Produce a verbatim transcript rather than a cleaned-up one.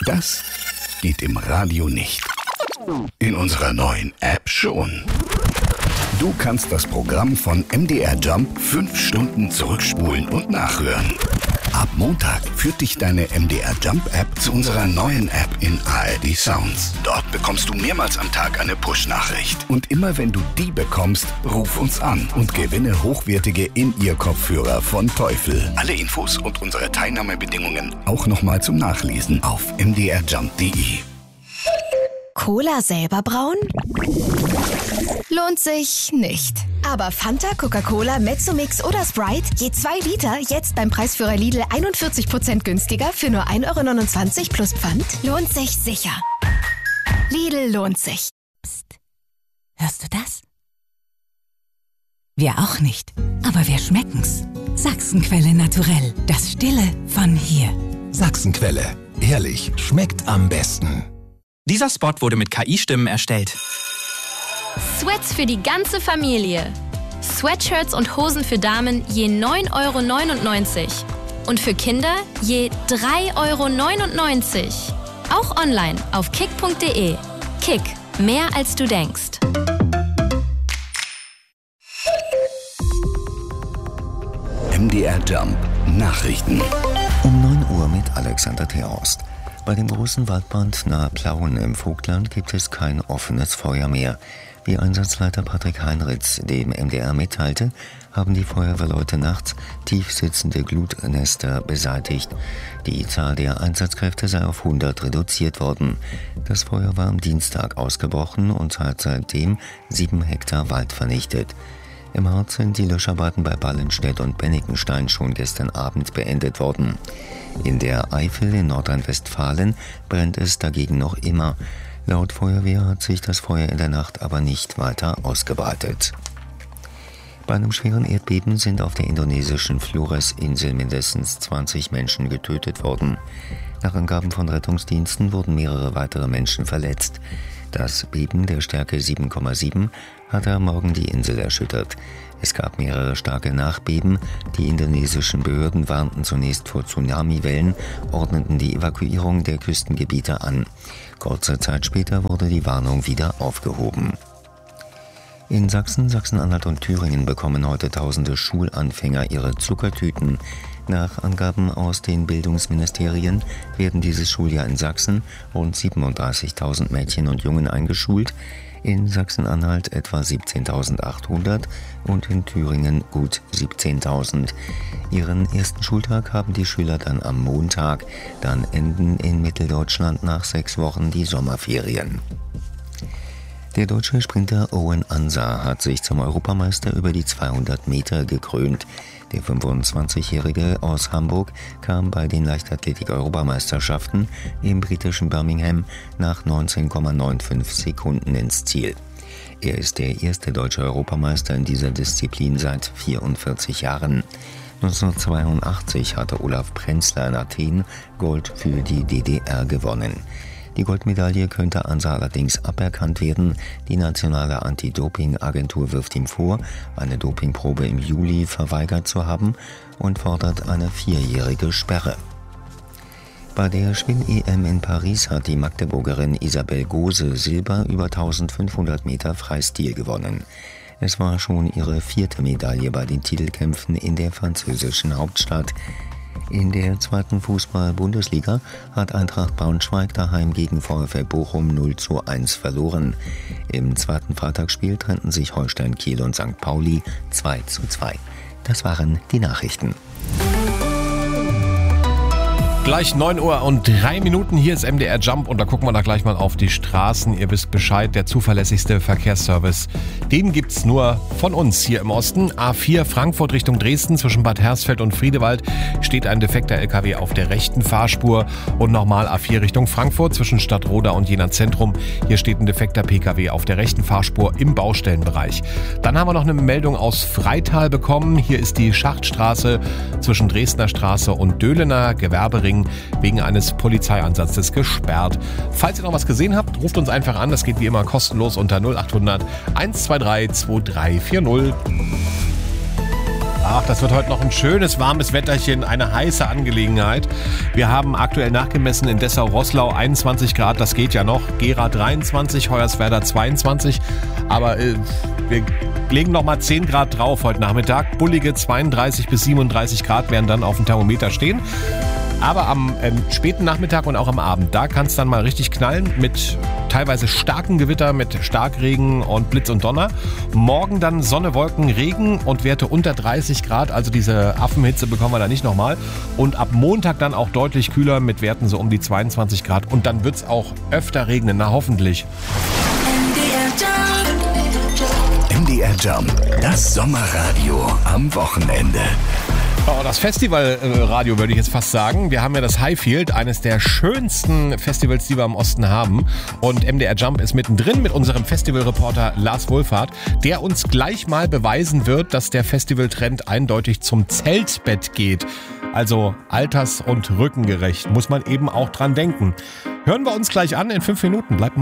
Das geht im Radio nicht. In unserer neuen App schon. Du kannst das Programm von M D R Jump fünf Stunden zurückspulen und nachhören. Ab Montag führt dich deine M D R Jump App zu unserer neuen App in A R D Sounds. Dort bekommst du mehrmals am Tag eine Push-Nachricht. Und immer wenn du die bekommst, ruf uns an und gewinne hochwertige In-Ear-Kopfhörer von Teufel. Alle Infos und unsere Teilnahmebedingungen auch nochmal zum Nachlesen auf m d r jump punkt d e. Cola selber brauen? Lohnt sich nicht. Aber Fanta, Coca-Cola, Mezzomix oder Sprite, je zwei Liter, jetzt beim Preisführer Lidl einundvierzig Prozent günstiger für nur ein Euro neunundzwanzig plus Pfand, lohnt sich sicher. Lidl lohnt sich. Psst. Hörst du das? Wir auch nicht, aber wir schmecken's. Sachsenquelle naturell, das Stille von hier. Sachsenquelle, ehrlich, schmeckt am besten. Dieser Spot wurde mit K I-Stimmen erstellt. Sweats für die ganze Familie. Sweatshirts und Hosen für Damen je neun Euro neunundneunzig. Und für Kinder je drei Euro neunundneunzig. Auch online auf kick punkt de. Kick, mehr als du denkst. M D R Jump Nachrichten. Um neun Uhr mit Alexander Theorst. Bei dem großen Waldbrand nahe Plauen im Vogtland gibt es kein offenes Feuer mehr. Wie Einsatzleiter Patrick Heinritz dem M D R mitteilte, haben die Feuerwehrleute nachts tief sitzende Glutnester beseitigt. Die Zahl der Einsatzkräfte sei auf hundert reduziert worden. Das Feuer war am Dienstag ausgebrochen und hat seitdem sieben Hektar Wald vernichtet. Im Harz sind die Löscharbeiten bei Ballenstedt und Bennikenstein schon gestern Abend beendet worden. In der Eifel in Nordrhein-Westfalen brennt es dagegen noch immer. Laut Feuerwehr hat sich das Feuer in der Nacht aber nicht weiter ausgebreitet. Bei einem schweren Erdbeben sind auf der indonesischen Flores-Insel mindestens zwanzig Menschen getötet worden. Nach Angaben von Rettungsdiensten wurden mehrere weitere Menschen verletzt. Das Beben der Stärke sieben Komma sieben hatte am Morgen die Insel erschüttert. Es gab mehrere starke Nachbeben. Die indonesischen Behörden warnten zunächst vor Tsunamiwellen, ordneten die Evakuierung der Küstengebiete an. Kurze Zeit später wurde die Warnung wieder aufgehoben. In Sachsen, Sachsen-Anhalt und Thüringen bekommen heute tausende Schulanfänger ihre Zuckertüten. Nach Angaben aus den Bildungsministerien werden dieses Schuljahr in Sachsen rund siebenunddreißigtausend Mädchen und Jungen eingeschult, in Sachsen-Anhalt etwa siebzehntausendachthundert und in Thüringen gut siebzehntausend. Ihren ersten Schultag haben die Schüler dann am Montag, dann enden in Mitteldeutschland nach sechs Wochen die Sommerferien. Der deutsche Sprinter Owen Ansah hat sich zum Europameister über die zweihundert Meter gekrönt. Der fünfundzwanzigjährige aus Hamburg kam bei den Leichtathletik-Europameisterschaften im britischen Birmingham nach neunzehn Komma fünfundneunzig Sekunden ins Ziel. Er ist der erste deutsche Europameister in dieser Disziplin seit vierundvierzig Jahren. neunzehnhundertzweiundachtzig hatte Olaf Prenzler in Athen Gold für die D D R gewonnen. Die Goldmedaille könnte Ansah allerdings aberkannt werden. Die nationale Anti-Doping-Agentur wirft ihm vor, eine Dopingprobe im Juli verweigert zu haben und fordert eine vierjährige Sperre. Bei der Schwimm-E M in Paris hat die Magdeburgerin Isabel Gose Silber über eintausendfünfhundert Meter Freistil gewonnen. Es war schon ihre vierte Medaille bei den Titelkämpfen in der französischen Hauptstadt. In der zweiten Fußball-Bundesliga hat Eintracht Braunschweig daheim gegen VfL Bochum null zu eins verloren. Im zweiten Freitagsspiel trennten sich Holstein Kiel und Sankt Pauli zwei zu zwei. Das waren die Nachrichten. Gleich neun Uhr und drei Minuten, hier ist M D R Jump und da gucken wir da gleich mal auf die Straßen. Ihr wisst Bescheid, der zuverlässigste Verkehrsservice, den gibt's nur von uns hier im Osten. A vier Frankfurt Richtung Dresden zwischen Bad Hersfeld und Friedewald steht ein defekter L K W auf der rechten Fahrspur und nochmal A vier Richtung Frankfurt zwischen Stadtroda und Jena Zentrum. Hier steht ein defekter P K W auf der rechten Fahrspur im Baustellenbereich. Dann haben wir noch eine Meldung aus Freital bekommen. Hier ist die Schachtstraße zwischen Dresdner Straße und Döhlener Gewerbering wegen eines Polizeieinsatzes gesperrt. Falls ihr noch was gesehen habt, ruft uns einfach an. Das geht wie immer kostenlos unter null acht hundert eins zwei drei zwei drei vier null. Ach, das wird heute noch ein schönes, warmes Wetterchen, eine heiße Angelegenheit. Wir haben aktuell nachgemessen in Dessau-Roßlau einundzwanzig Grad, das geht ja noch. Gera dreiundzwanzig, Hoyerswerda zweiundzwanzig. Aber äh, wir legen noch mal zehn Grad drauf heute Nachmittag. Bullige zweiunddreißig bis siebenunddreißig Grad werden dann auf dem Thermometer stehen. Aber am ähm, späten Nachmittag und auch am Abend, da kann es dann mal richtig knallen mit teilweise starken Gewitter, mit Starkregen und Blitz und Donner. Morgen dann Sonne, Wolken, Regen und Werte unter dreißig Grad. Also diese Affenhitze bekommen wir da nicht nochmal. Und ab Montag dann auch deutlich kühler mit Werten so um die zweiundzwanzig Grad. Und dann wird es auch öfter regnen, na hoffentlich. M D R Jump, das Sommerradio am Wochenende. Oh, das Festivalradio würde ich jetzt fast sagen. Wir haben ja das Highfield, eines der schönsten Festivals, die wir im Osten haben. Und M D R Jump ist mittendrin mit unserem Festivalreporter Lars Wohlfahrt, der uns gleich mal beweisen wird, dass der Festivaltrend eindeutig zum Zeltbett geht. Also alters- und rückengerecht, muss man eben auch dran denken. Hören wir uns gleich an in fünf Minuten. Bleibt mal